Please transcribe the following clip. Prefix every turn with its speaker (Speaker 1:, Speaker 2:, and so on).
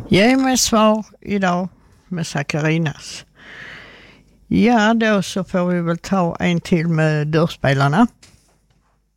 Speaker 1: Ge mig svar idag med Sakarinas. Ja, då så får vi väl ta en till med dörrspelarna.